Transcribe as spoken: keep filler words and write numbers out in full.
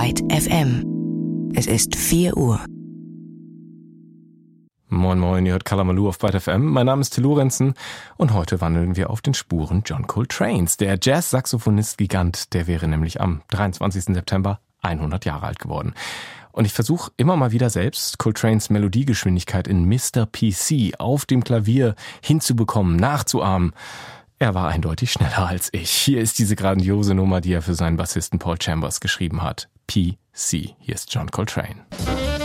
Byte F M. Es ist vier Uhr. Moin Moin, ihr hört Kalamaloo auf Byte F M. Mein Name ist Till Lorenzen und heute wandeln wir auf den Spuren John Coltranes. Der Jazz-Saxophonist-Gigant, der wäre nämlich am dreiundzwanzigsten September hundert Jahre alt geworden. Und ich versuche immer mal wieder selbst Coltranes Melodiegeschwindigkeit in Mister P C auf dem Klavier hinzubekommen, nachzuahmen. Er war eindeutig schneller als ich. Hier ist diese grandiose Nummer, die er für seinen Bassisten Paul Chambers geschrieben hat. P C. Hier ist John Coltrane.